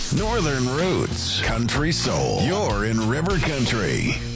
Northern Roots, Country Soul. You're in River Country.